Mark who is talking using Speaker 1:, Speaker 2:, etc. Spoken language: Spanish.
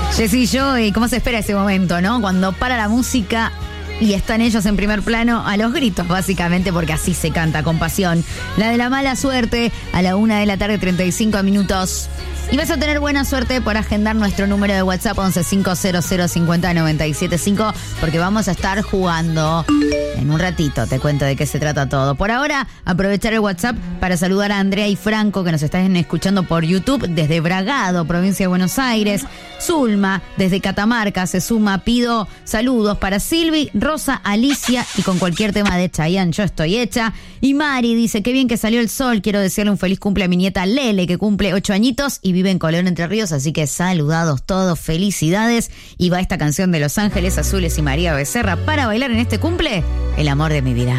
Speaker 1: Jessy Joy, ¿cómo se espera ese momento, no? Cuando para la música y están ellos en primer plano a los gritos, básicamente, porque así se canta con pasión. La de la mala suerte a la 1:35 PM. Y vas a tener buena suerte por agendar nuestro número de WhatsApp 1150050975, porque vamos a estar jugando en un ratito. Te cuento de qué se trata todo. Por ahora, aprovechar el WhatsApp para saludar a Andrea y Franco, que nos están escuchando por YouTube desde Bragado, provincia de Buenos Aires. Zulma, desde Catamarca, se suma. Pido saludos para Silvi, Rosa, Alicia y con cualquier tema de Chayanne, yo estoy hecha. Y Mari dice, qué bien que salió el sol. Quiero decirle un feliz cumple a mi nieta Lele, que cumple 8 añitos y vive en Colón, Entre Ríos, así que saludados todos, felicidades. Y va esta canción de Los Ángeles Azules y María Becerra para bailar en este cumple, el amor de mi vida.